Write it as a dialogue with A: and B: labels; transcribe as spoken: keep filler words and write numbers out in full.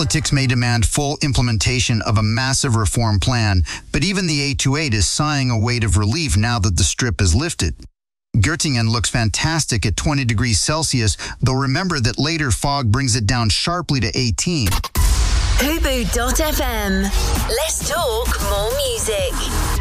A: Politics may demand full implementation of a massive reform plan, but even the eight twenty-eight is sighing a weight of relief now that the strip is lifted. Göttingen looks fantastic at twenty degrees Celsius, though remember that later fog brings it down sharply to eighteen.
B: Hubu dot f m. Let's talk more music.